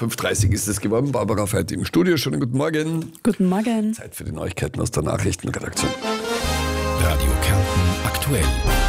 5:30 ist es geworden. Barbara Veit im Studio. Schönen guten Morgen. Guten Morgen. Zeit für die Neuigkeiten aus der Nachrichtenredaktion. Radio Kärnten aktuell.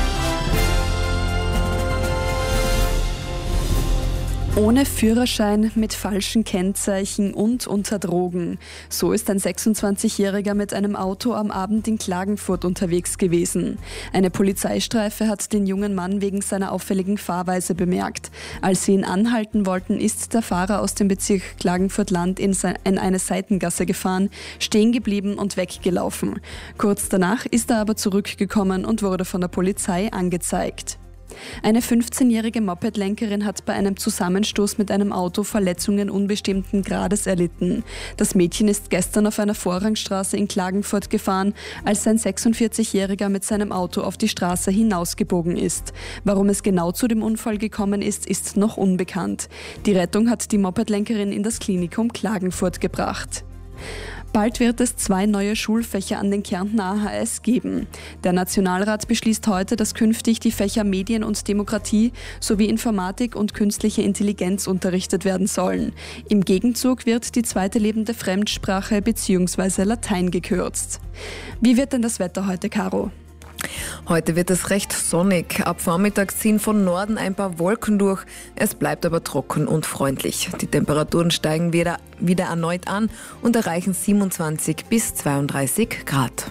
Ohne Führerschein, mit falschen Kennzeichen und unter Drogen. So ist ein 26-Jähriger mit einem Auto am Abend in Klagenfurt unterwegs gewesen. Eine Polizeistreife hat den jungen Mann wegen seiner auffälligen Fahrweise bemerkt. Als sie ihn anhalten wollten, ist der Fahrer aus dem Bezirk Klagenfurt-Land in eine Seitengasse gefahren, stehen geblieben und weggelaufen. Kurz danach ist er aber zurückgekommen und wurde von der Polizei angezeigt. Eine 15-jährige Mopedlenkerin hat bei einem Zusammenstoß mit einem Auto Verletzungen unbestimmten Grades erlitten. Das Mädchen ist gestern auf einer Vorrangstraße in Klagenfurt gefahren, als ein 46-Jähriger mit seinem Auto auf die Straße hinausgebogen ist. Warum es genau zu dem Unfall gekommen ist, ist noch unbekannt. Die Rettung hat die Mopedlenkerin in das Klinikum Klagenfurt gebracht. Bald wird es 2 neue Schulfächer an den Kärntner AHS geben. Der Nationalrat beschließt heute, dass künftig die Fächer Medien und Demokratie sowie Informatik und künstliche Intelligenz unterrichtet werden sollen. Im Gegenzug wird die zweite lebende Fremdsprache bzw. Latein gekürzt. Wie wird denn das Wetter heute, Caro? Heute wird es recht sonnig. Ab Vormittag ziehen von Norden ein paar Wolken durch. Es bleibt aber trocken und freundlich. Die Temperaturen steigen wieder erneut an und erreichen 27 bis 32 Grad.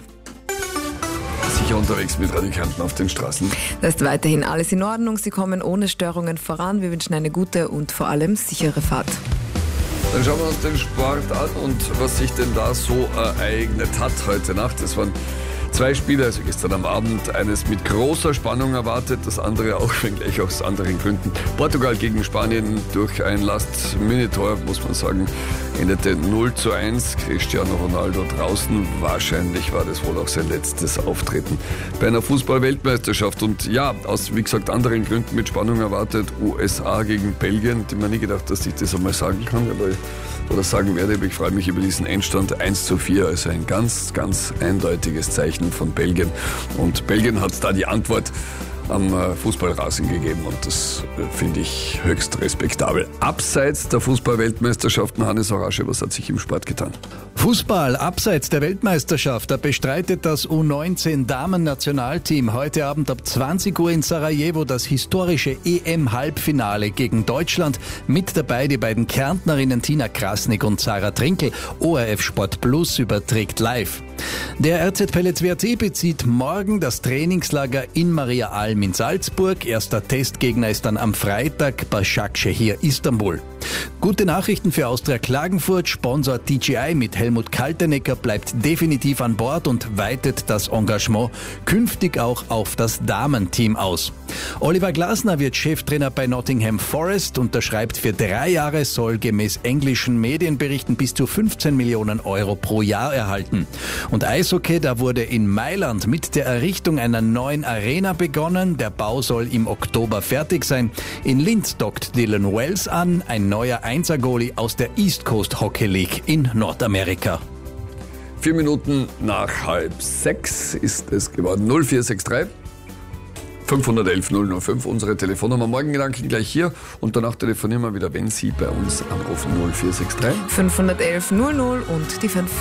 Sicher unterwegs mit Radio Kärnten auf den Straßen. Da ist weiterhin alles in Ordnung. Sie kommen ohne Störungen voran. Wir wünschen eine gute und vor allem sichere Fahrt. Dann schauen wir uns den Sport an und was sich denn da so ereignet hat heute Nacht. Es waren 2 Spiele, also gestern am Abend, eines mit großer Spannung erwartet, das andere auch, wenngleich aus anderen Gründen. Portugal gegen Spanien durch ein Last-Minute-Tor, muss man sagen, endete 0:1. Cristiano Ronaldo draußen. Wahrscheinlich war das wohl auch sein letztes Auftreten bei einer Fußball-Weltmeisterschaft. Und ja, aus, wie gesagt, anderen Gründen mit Spannung erwartet, USA gegen Belgien. Ich habe mir nie gedacht, dass ich das einmal sagen kann, oder sagen werde, aber ich freue mich über diesen Endstand 1:4, also ein ganz, ganz eindeutiges Zeichen von Belgien. Und Belgien hat da die Antwort am Fußballrasen gegeben und das finde ich höchst respektabel. Abseits der Fußball-Weltmeisterschaften, Hannes Horasche, was hat sich im Sport getan? Fußball abseits der Weltmeisterschaft, da bestreitet das U19-Damen-Nationalteam heute Abend ab 20 Uhr in Sarajevo das historische EM-Halbfinale gegen Deutschland. Mit dabei die beiden Kärntnerinnen Tina Krasnick und Sarah Trinkel. ORF Sport Plus überträgt live. Der RZ Pellets WRC bezieht morgen das Trainingslager in Maria Alm in Salzburg. Erster Testgegner ist dann am Freitag Başakşehir Istanbul. Gute Nachrichten für Austria Klagenfurt. Sponsor DJI mit Helmut Kaltenecker bleibt definitiv an Bord und weitet das Engagement künftig auch auf das Damenteam aus. Oliver Glasner wird Cheftrainer bei Nottingham Forest, unterschreibt für 3 Jahre, soll gemäß englischen Medienberichten bis zu 15 Millionen Euro pro Jahr erhalten. Und Eishockey, da wurde in Mailand mit der Errichtung einer neuen Arena begonnen. Der Bau soll im Oktober fertig sein. In Linz dockt Dylan Wells an, ein neuer Einser-Goalie aus der East Coast Hockey League in Nordamerika. 4 Minuten nach 5:30 ist es geworden. 0463 511 005, unsere Telefonnummer. Morgen Gedanken gleich hier und danach telefonieren wir wieder, wenn Sie bei uns anrufen. 0463 511 00 und die 5.